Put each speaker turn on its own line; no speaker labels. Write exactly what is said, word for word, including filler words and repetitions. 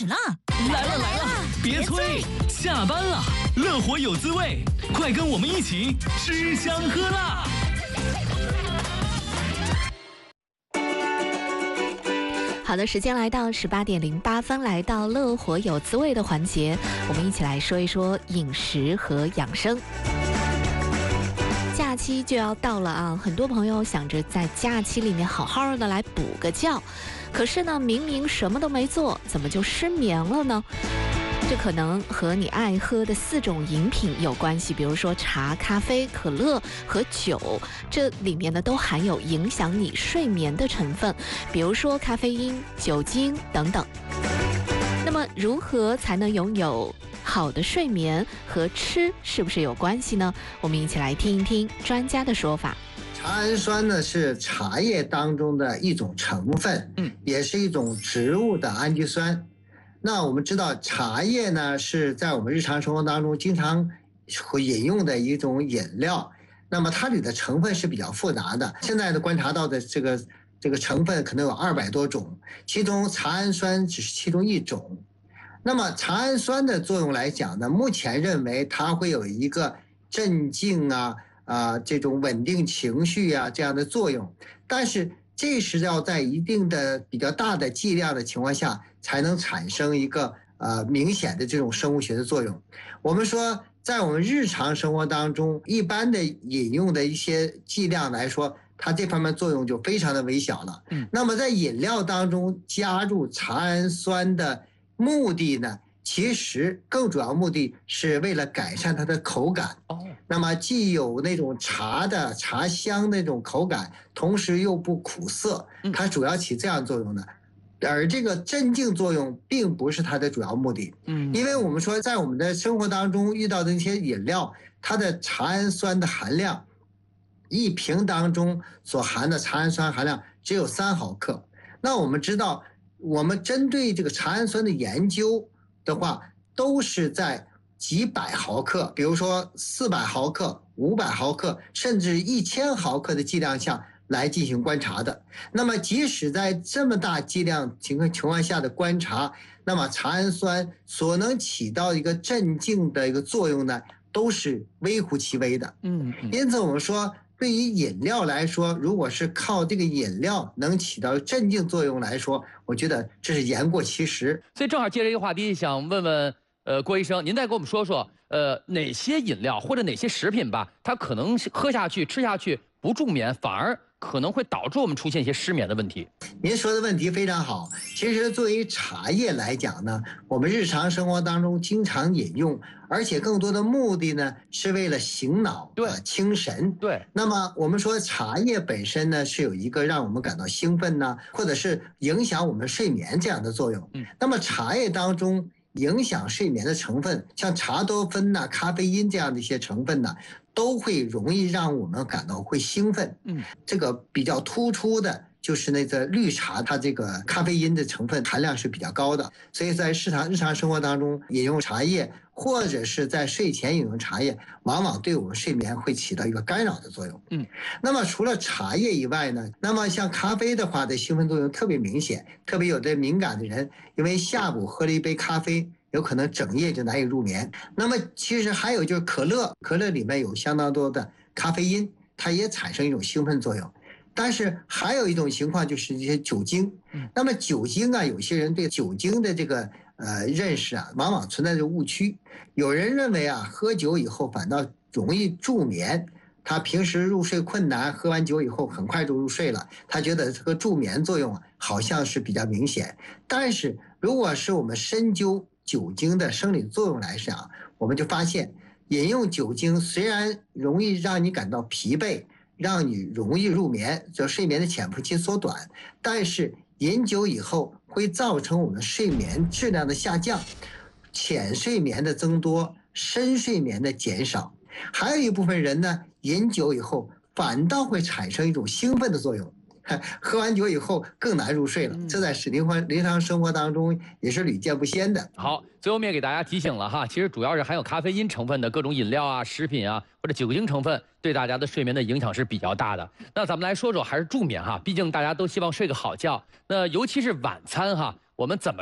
始啦！
来了来了，别催，下班了，乐活有滋味，快跟我们一起吃香喝辣。
好的，时间来到十八点零八分，来到乐活有滋味的环节，我们一起来说一说饮食和养生。假期就要到了啊，很多朋友想着在假期里面好好的来补个觉，可是呢，明明什么都没做，怎么就失眠了呢？这可能和你爱喝的四种饮品有关系，比如说茶、咖啡、可乐和酒，这里面呢都含有影响你睡眠的成分，比如说咖啡因、酒精等等。那么如何才能拥有好的睡眠和吃是不是有关系呢？我们一起来听一听专家的说法。
茶氨酸呢是茶叶当中的一种成分，嗯，也是一种植物的氨基酸。那我们知道茶叶呢是在我们日常生活当中经常会饮用的一种饮料，那么它里的成分是比较复杂的，现在的观察到的这个这个成分可能有二百多种，其中茶氨酸只是其中一种。那么茶氨酸的作用来讲呢，目前认为它会有一个镇静啊啊这种稳定情绪啊这样的作用，但是这是要在一定的比较大的剂量的情况下才能产生一个呃明显的这种生物学的作用。我们说在我们日常生活当中一般的饮用的一些剂量来说，它这方面作用就非常的微小了。嗯，那么在饮料当中加入茶氨酸的目的呢，其实更主要目的是为了改善它的口感。哦，那么既有那种茶的茶香那种口感，同时又不苦涩，它主要起这样作用的。而这个镇静作用并不是它的主要目的。嗯，因为我们说在我们的生活当中遇到的那些饮料，它的茶氨酸的含量，一瓶当中所含的茶氨酸含量只有三毫克。那我们知道，我们针对这个茶氨酸的研究的话，都是在几百毫克，比如说四百毫克、五百毫克，甚至一千毫克的剂量下来进行观察的。那么即使在这么大剂量情况情况下的观察，那么茶氨酸所能起到一个镇静的一个作用呢，都是微乎其微的。嗯，因此我们说，对于饮料来说，如果是靠这个饮料能起到镇静作用来说，我觉得这是言过其实。
所以正好借着这个话题，想问问呃郭医生，您再给我们说说，呃哪些饮料或者哪些食品吧，它可能喝下去、吃下去不助眠，反而可能会导致我们出现一些失眠的问题。
您说的问题非常好。其实作为茶叶来讲呢，我们日常生活当中经常饮用，而且更多的目的呢是为了醒脑、对、呃、清神。对。那么我们说茶叶本身呢是有一个让我们感到兴奋呢，或者是影响我们睡眠这样的作用。嗯。那么茶叶当中影响睡眠的成分，像茶多酚呐、咖啡因这样的一些成分呢，都会容易让我们感到会兴奋。嗯，这个比较突出的就是那个绿茶，它这个咖啡因的成分含量是比较高的，所以在日常日常生活当中饮用茶叶，或者是在睡前饮用茶叶，往往对我们睡眠会起到一个干扰的作用。嗯，那么除了茶叶以外呢，那么像咖啡的话的兴奋作用特别明显，特别有的敏感的人，因为下午喝了一杯咖啡，有可能整夜就难以入眠。那么其实还有就是可乐，可乐里面有相当多的咖啡因，它也产生一种兴奋作用。但是还有一种情况就是这些酒精。那么酒精啊，有些人对酒精的这个呃认识啊，往往存在着误区。有人认为啊，喝酒以后反倒容易助眠，他平时入睡困难，喝完酒以后很快就入睡了，他觉得这个助眠作用啊好像是比较明显。但是如果是我们深究酒精的生理作用来讲，我们就发现饮用酒精虽然容易让你感到疲惫，让你容易入眠，就睡眠的潜伏期缩短，但是饮酒以后会造成我们睡眠质量的下降，浅睡眠的增多，深睡眠的减少。还有一部分人呢，饮酒以后反倒会产生一种兴奋的作用，喝完酒以后更难入睡了，这在临床临床生活当中也是屡见不鲜的。
好，最后面给大家提醒了哈，其实主要是含有咖啡因成分的各种饮料啊、食品啊，或者酒精成分，对大家的睡眠的影响是比较大的。那咱们来说说还是助眠哈，毕竟大家都希望睡个好觉。那尤其是晚餐哈，我们怎么